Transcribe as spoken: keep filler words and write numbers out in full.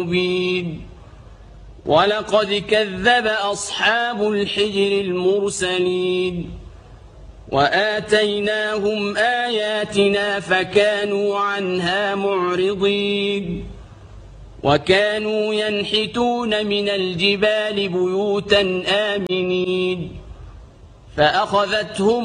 مبين ولقد كذب أصحاب الحجر المرسلين وآتيناهم آياتنا فكانوا عنها معرضين وكانوا ينحتون من الجبال بيوتا آمنين فأخذتهم